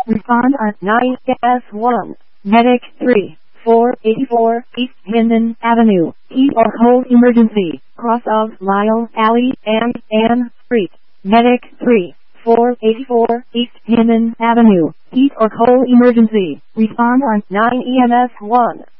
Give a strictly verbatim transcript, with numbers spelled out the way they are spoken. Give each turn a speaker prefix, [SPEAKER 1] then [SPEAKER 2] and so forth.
[SPEAKER 1] Respond on nine E S one. Medic three four eighty-four East Minden Avenue. Heat or cold emergency. Cross of Lyle Alley and Ann Street. Medic three four eighty-four East Minden Avenue. Heat or cold emergency. Respond on nine E M S one.